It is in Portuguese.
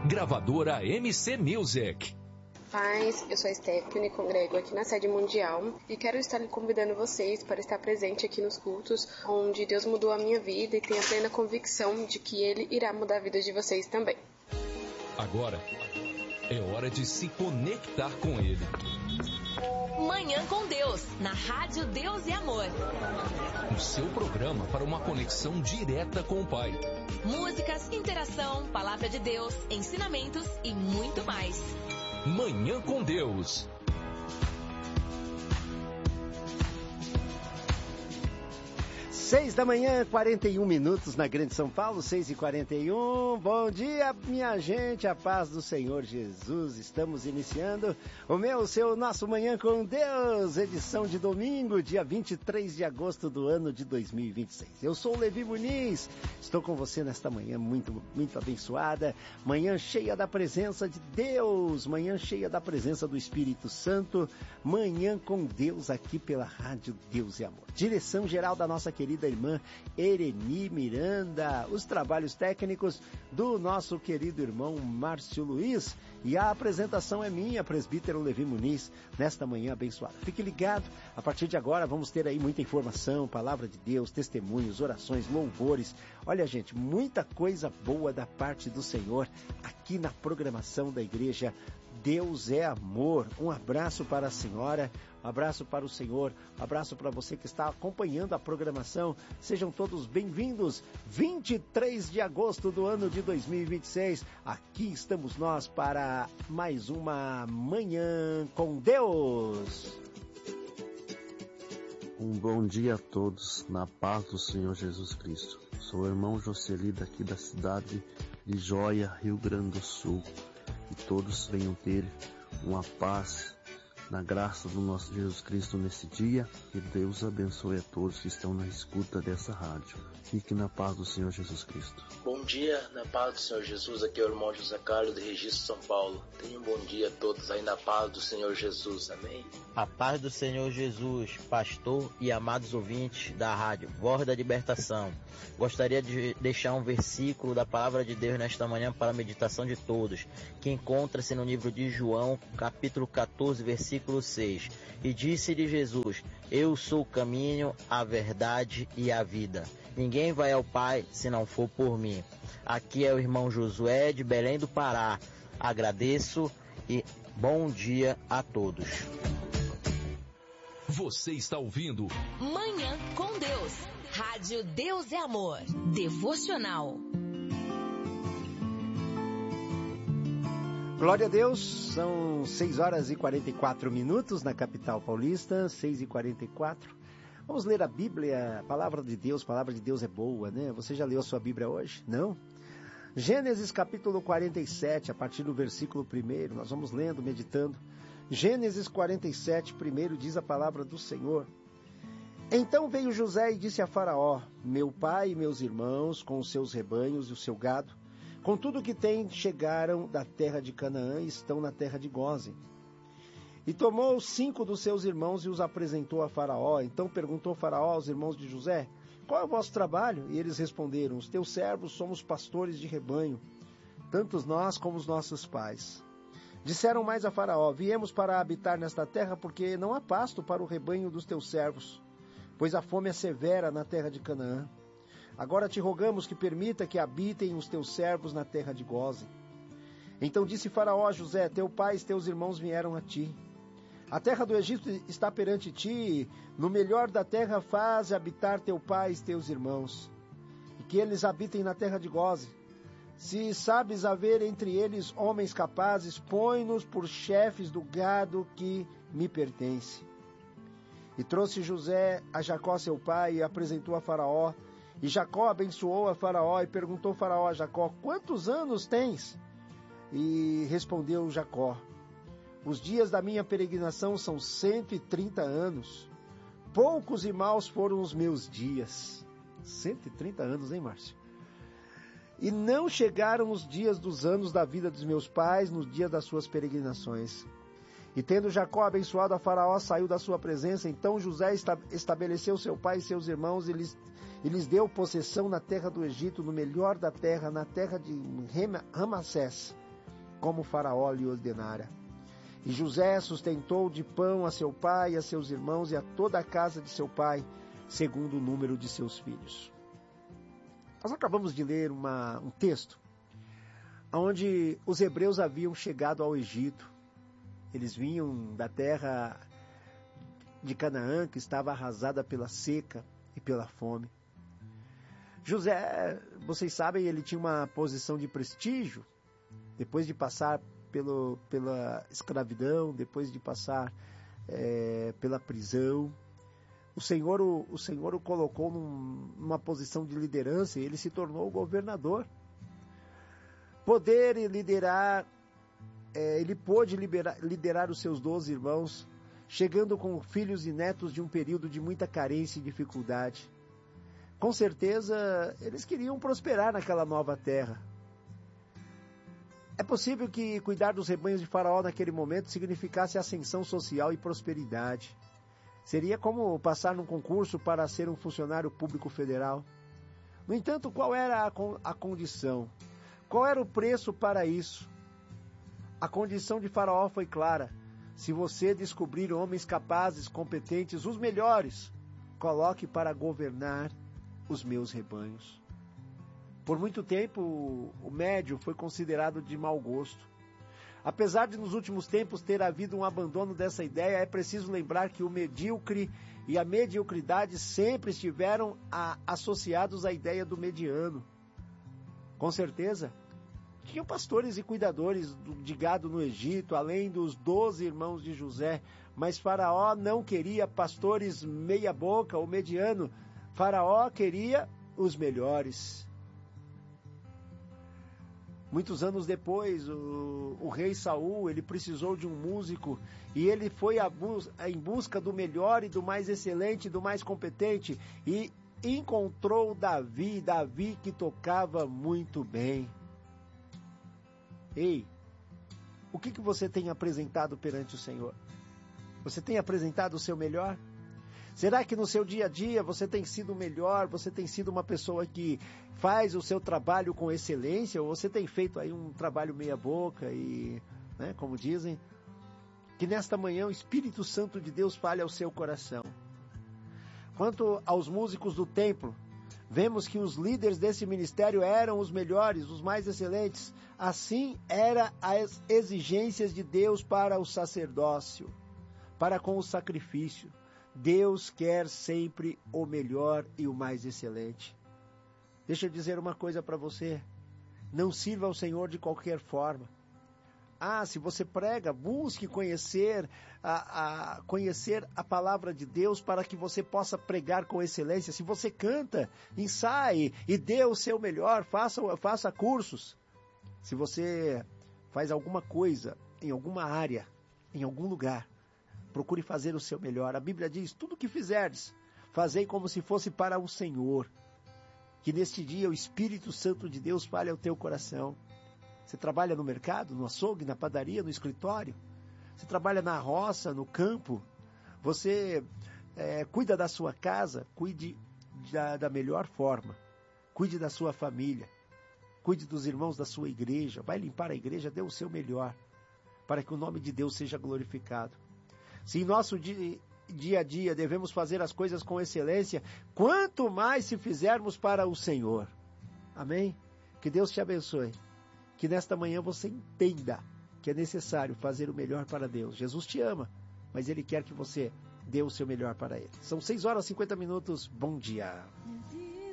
Gravadora MC Music. Paz, eu sou a Stephanie, congrego aqui na sede mundial e quero estar convidando vocês para estar presente aqui nos cultos, onde Deus mudou a minha vida e tenho a plena convicção de que Ele irá mudar a vida de vocês também. Agora é hora de se conectar com Ele. Manhã com Deus, na Rádio Deus e Amor. O seu programa para uma conexão direta com o Pai. Músicas, interação, palavra de Deus, ensinamentos e muito mais. Manhã com Deus. 6 da manhã, 41 minutos na Grande São Paulo, 6h41. Bom dia, minha gente, a paz do Senhor Jesus. Estamos iniciando o seu, nosso Manhã com Deus, edição de domingo, dia 23 de agosto do ano de 2026. Eu sou o Levi Muniz, estou com você nesta manhã muito, muito abençoada, manhã cheia da presença de Deus, manhã cheia da presença do Espírito Santo, manhã com Deus aqui pela Rádio Deus e Amor. Direção geral da nossa querida irmã Ereni Miranda, os trabalhos técnicos do nosso querido irmão Márcio Luiz e a apresentação é minha, presbítero Levi Muniz, nesta manhã abençoada. Fique ligado, a partir de agora vamos ter aí muita informação, palavra de Deus, testemunhos, orações, louvores. Olha, gente, muita coisa boa da parte do Senhor aqui na programação da igreja Deus é Amor. Um abraço para a senhora, um abraço para o Senhor, um abraço para você que está acompanhando a programação. Sejam todos bem-vindos. 23 de agosto do ano de 2026. Aqui estamos nós para mais uma Manhã com Deus. Um bom dia a todos, na paz do Senhor Jesus Cristo. Sou o irmão Jocely daqui da cidade de Joia, Rio Grande do Sul. Que todos venham ter uma paz na graça do nosso Jesus Cristo nesse dia. Que Deus abençoe a todos que estão na escuta dessa rádio. Fique na paz do Senhor Jesus Cristo. Bom dia, na paz do Senhor Jesus. Aqui é o irmão José Carlos de Registro, São Paulo. Tenham um bom dia a todos aí na paz do Senhor Jesus. Amém. A paz do Senhor Jesus, pastor e amados ouvintes da rádio Voz da Libertação. Gostaria de deixar um versículo da palavra de Deus nesta manhã para a meditação de todos, que encontra-se no livro de João, capítulo 14, versículo 6. E disse-lhe Jesus: Eu sou o caminho, a verdade e a vida. Ninguém vai ao Pai se não for por mim. Aqui é o irmão Josué de Belém do Pará. Agradeço e bom dia a todos. Você está ouvindo Manhã com Deus. Rádio Deus é Amor. Devocional. Glória a Deus, são 6 horas e 44 minutos na capital paulista, 6h44. Vamos ler a Bíblia, a palavra de Deus é boa, né? Você já leu a sua Bíblia hoje? Não? Gênesis capítulo 47, a partir do versículo 1, nós vamos lendo, meditando. Gênesis 47, 1, diz a palavra do Senhor. Então veio José e disse a Faraó: Meu pai e meus irmãos, com os seus rebanhos e o seu gado, com tudo o que tem, chegaram da terra de Canaã e estão na terra de Gósen. E tomou 5 dos seus irmãos e os apresentou a Faraó. Então perguntou Faraó aos irmãos de José: Qual é o vosso trabalho? E eles responderam: Os teus servos somos pastores de rebanho, tanto nós como os nossos pais. Disseram mais a Faraó: Viemos para habitar nesta terra porque não há pasto para o rebanho dos teus servos, pois a fome é severa na terra de Canaã. Agora te rogamos que permita que habitem os teus servos na terra de Gósen. Então disse Faraó a José: Teu pai e teus irmãos vieram a ti. A terra do Egito está perante ti, no melhor da terra faz habitar teu pai e teus irmãos, e que eles habitem na terra de Gósen. Se sabes haver entre eles homens capazes, põe-nos por chefes do gado que me pertence. E trouxe José a Jacó seu pai e apresentou a Faraó. E Jacó abençoou a Faraó e perguntou Faraó a Jacó: Quantos anos tens? E respondeu Jacó: Os dias da minha peregrinação são 130 anos. Poucos e maus foram os meus dias. 130 anos, hein, Márcio? E não chegaram os dias dos anos da vida dos meus pais, nos dias das suas peregrinações. E tendo Jacó abençoado a Faraó, saiu da sua presença. Então José estabeleceu seu pai e seus irmãos e lhes deu possessão na terra do Egito, no melhor da terra, na terra de Ramassés, como Faraó lhe ordenara. E José sustentou de pão a seu pai, a seus irmãos e a toda a casa de seu pai, segundo o número de seus filhos. Nós acabamos de ler um texto onde os hebreus haviam chegado ao Egito. Eles vinham da terra de Canaã, que estava arrasada pela seca e pela fome. José, vocês sabem, ele tinha uma posição de prestígio, depois de passar pela escravidão, depois de passar pela prisão. O Senhor o colocou numa posição de liderança e ele se tornou o governador. Poder liderar, ele pôde liderar os seus 12 irmãos, chegando com filhos e netos de um período de muita carência e dificuldade. Com certeza, eles queriam prosperar naquela nova terra. É possível que cuidar dos rebanhos de Faraó naquele momento significasse ascensão social e prosperidade. Seria como passar num concurso para ser um funcionário público federal. No entanto, qual era a condição? Qual era o preço para isso? A condição de Faraó foi clara. Se você descobrir homens capazes, competentes, os melhores, coloque para governar os meus rebanhos. Por muito tempo, o médio foi considerado de mau gosto. Apesar de nos últimos tempos ter havido um abandono dessa ideia, é preciso lembrar que o medíocre e a mediocridade sempre estiveram associados à ideia do mediano. Com certeza, tinham pastores e cuidadores de gado no Egito, além dos 12 irmãos de José, mas Faraó não queria pastores meia boca ou mediano. Faraó queria os melhores. Muitos anos depois, o rei Saul, ele precisou de um músico e ele foi em busca do melhor e do mais excelente, do mais competente, e encontrou Davi que tocava muito bem. Ei, o que você tem apresentado perante o Senhor? Você tem apresentado o seu melhor? Será que no seu dia a dia você tem sido melhor? Você tem sido uma pessoa que faz o seu trabalho com excelência? Ou você tem feito aí um trabalho meia boca e, como dizem, que nesta manhã o Espírito Santo de Deus fale ao seu coração. Quanto aos músicos do templo, vemos que os líderes desse ministério eram os melhores, os mais excelentes. Assim eram as exigências de Deus para o sacerdócio, para com o sacrifício. Deus quer sempre o melhor e o mais excelente. Deixa eu dizer uma coisa para você. Não sirva ao Senhor de qualquer forma. Se você prega, busque conhecer a palavra de Deus para que você possa pregar com excelência. Se você canta, ensaie e dê o seu melhor, faça cursos. Se você faz alguma coisa em alguma área, em algum lugar, procure fazer o seu melhor. A Bíblia diz, tudo que fizerdes, fazei como se fosse para o Senhor. Que neste dia o Espírito Santo de Deus fale ao teu coração. Você trabalha no mercado, no açougue, na padaria, no escritório. Você trabalha na roça, no campo. Você cuida da sua casa, cuide da melhor forma. Cuide da sua família. Cuide dos irmãos da sua igreja. Vai limpar a igreja, dê o seu melhor. Para que o nome de Deus seja glorificado. Se em nosso dia a dia devemos fazer as coisas com excelência, quanto mais se fizermos para o Senhor. Amém? Que Deus te abençoe. Que nesta manhã você entenda que é necessário fazer o melhor para Deus. Jesus te ama, mas Ele quer que você dê o seu melhor para Ele. São 6 horas e 50 minutos. Bom dia.